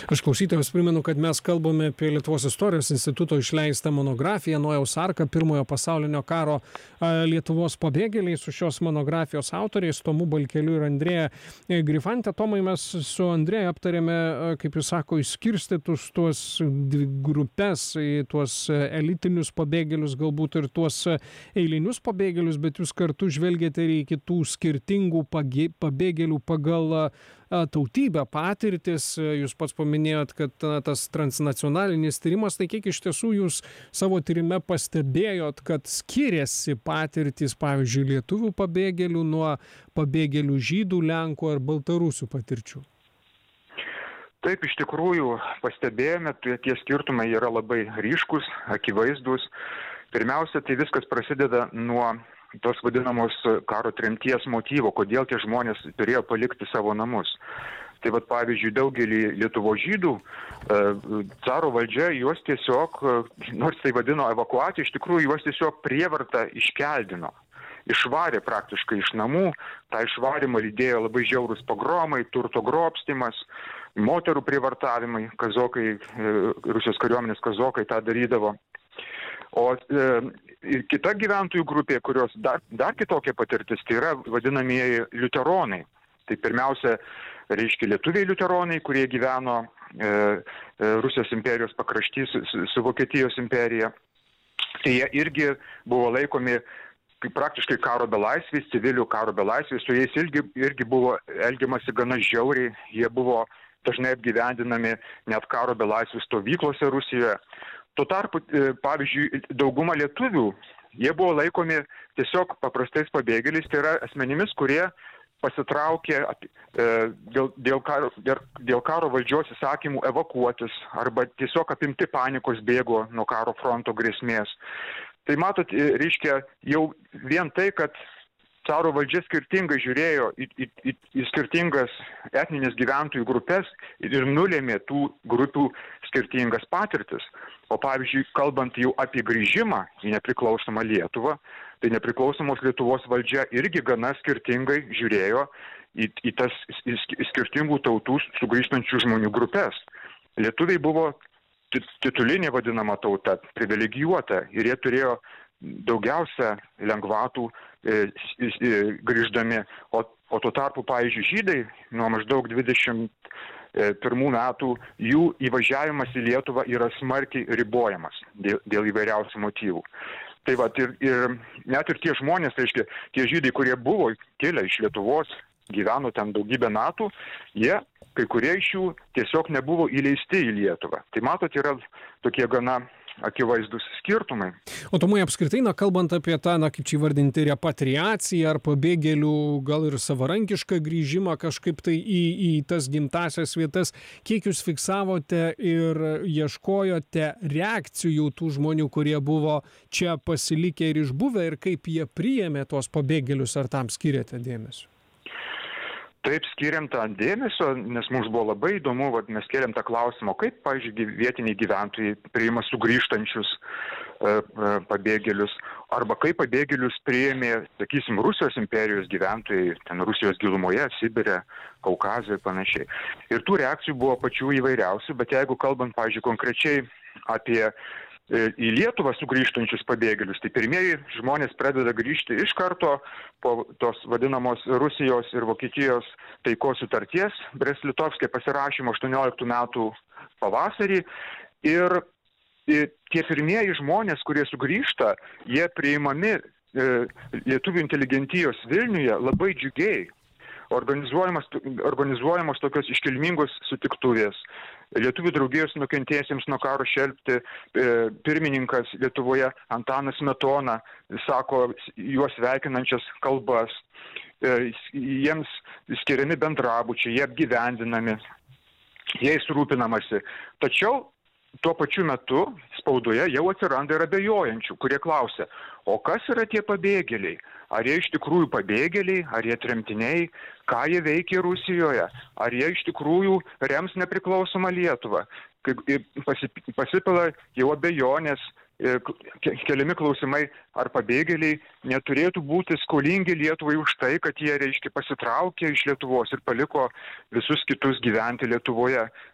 Aš klausytojams primenu, kad mes kalbame apie Lietuvos istorijos instituto išleistą monografiją Nojaus arka pirmojo pasaulinio karo Lietuvos pabėgėliai su šios monografijos autoriais Tomu Balkeliu ir Andrėja Grifante. Tomai, mes su Andrėja aptarėme, kaip jis sako, išskirstytus tuos dvi grupės, tuos elitinius pabėgėlius, galbūt ir tuos eilinius pabėgėlius, bet jūs kartu žvelgiate ir į kitų skirtingų pabėgėlių pagal tautybę, patirtis. Jūs pats paminėjot, kad tas transnacionalinis tyrimas, tai kiek iš tiesų jūs savo tyrime pastebėjot, kad skiriasi patirtis, pavyzdžiui, lietuvių pabėgėlių nuo pabėgėlių žydų, lenkų ar baltarusių patirčių? Taip, iš tikrųjų pastebėjome, tie skirtumai yra labai ryškus, akivaizdus. Pirmiausia, tai viskas prasideda nuo tos vadinamos karo tremties motyvo, kodėl tie žmonės turėjo palikti savo namus. Tai vat, pavyzdžiui, daugelį Lietuvos žydų caro valdžia juos tiesiog, nors tai vadino evakuacija, iš tikrųjų juos tiesiog prievarta iškeldino. Išvarė praktiškai iš namų, tą išvarimą lydėjo labai žiaurūs pogromai, turto grobstimas, moterų prievartavimai, kazokai, Rusijos kariuomenės kazokai tą darydavo. O kita gyventojų grupė, kurios dar kitokia patirtis, tai yra vadinamieji liuteronai. Tai pirmiausia, reiškia lietuviai liuteronai, kurie gyveno Rusijos imperijos pakrašty su Vokietijos imperija. Tai jie irgi buvo laikomi kaip praktiškai karo belaisviais, civilių karo belaisviais, su jais irgi buvo elgiamasi gana žiauriai, jie buvo dažnai apgyvendinami net karo belaisvių stovyklose Rusijoje. Tuo tarpu, pavyzdžiui, dauguma lietuvių, jie buvo laikomi tiesiog paprastais pabėgėliais, tai yra asmenimis, kurie pasitraukė dėl karo valdžios įsakymų evakuotis arba tiesiog apimti panikos bėgo nuo karo fronto grėsmės. Tai matot, reiškia jau vien tai, kad caro valdžia skirtingai žiūrėjo į skirtingas etninės gyventojų grupės ir nulėmė tų grupių skirtingas patirtis. O pavyzdžiui, kalbant jau apie grįžimą į nepriklausomą Lietuvą, tai nepriklausomos Lietuvos valdžia irgi gana skirtingai žiūrėjo į tas skirtingų tautų sugrįžtančių žmonių grupės. Lietuviai buvo titulinė vadinama tauta, privilegijuota, ir jie turėjo daugiausia lengvatų grįždami, o tuo tarpu, pavyzdžiui, žydai nuo maždaug 21 metų jų įvažiavimas į Lietuvą yra smarkiai ribojamas dėl įvairiausių motyvų. Tai vat, ir net ir tie žmonės, tai reiškia, tie žydai, kurie buvo kilę iš Lietuvos, gyveno ten daugybę metų, jie, kai kurie iš jų tiesiog nebuvo įleisti į Lietuvą. Tai matot, yra tokie gana akivaizdus skirtumai. O Tomai, apskritai, kalbant apie tą, kaip čia įvardinti, repatriaciją ar pabėgėlių gal ir savarankišką grįžimą kažkaip tai į tas gimtasias vietas, kiek jūs fiksavote ir ieškojote reakcijų tų žmonių, kurie buvo čia pasilikę ir išbuvę, ir kaip jie priėmė tuos pabėgėlius, ar tam skiriate dėmesio? Taip, skiriam tą dėmesio, nes mums buvo labai įdomu, mes kėlėm tą klausimą, kaip, pavyzdžiui, vietiniai gyventojai priima sugrįžtančius pabėgėlius, arba kaip pabėgėlius priėmė, sakysim, Rusijos imperijos gyventojai, ten Rusijos gilumoje, Sibire, Kaukaze ir panašiai. Ir tų reakcijų buvo pačių įvairiausių, bet jeigu kalbant, pavyzdžiui, konkrečiai apie į Lietuvą sugrįžtančius pabėgėlius, tai pirmieji žmonės pradeda grįžti iš karto po tos vadinamos Rusijos ir Vokietijos taikos sutarties Brest-Litovske pasirašymo 18 metų pavasarį. Ir tie pirmieji žmonės, kurie sugrįžta, jie priimami lietuvių inteligentijos Vilniuje labai džiugiai. Organizuojamos tokios iškilmingos sutiktuvės. Lietuvių draugijos nukentėjusiems nuo karo šelpti pirmininkas Lietuvoje Antanas Smetona sako juos sveikinančias kalbas. Jiems skiriami bendrabučiai, jie apgyvendinami, jais rūpinamasi. Tačiau tuo pačiu metu spaudoje jau atsiranda ir abejojančių, kurie klausia, o kas yra tie pabėgėliai? Ar jie iš tikrųjų pabėgėliai, ar jie tremtiniai, ką jie veikia Rusijoje, ar jie iš tikrųjų rems nepriklausomą Lietuvą. Pasipila jau abejonės, keliami klausimai, ar pabėgėliai neturėtų būti skolingi Lietuvai už tai, kad jie, reiškia, pasitraukė iš Lietuvos ir paliko visus kitus gyventi Lietuvoje.